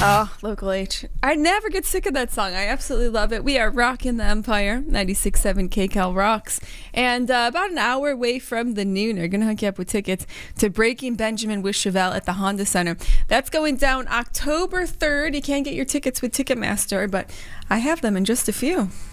Oh, Local H. I never get sick of that song. I absolutely love it. We are rocking the Empire, 96.7 KCAL Rocks. And about an hour away from the noon, we're going to hook you up with tickets to Breaking Benjamin with Chevelle at the Honda Center. That's going down October 3rd. You can get your tickets with Ticketmaster, but I have them in just a few.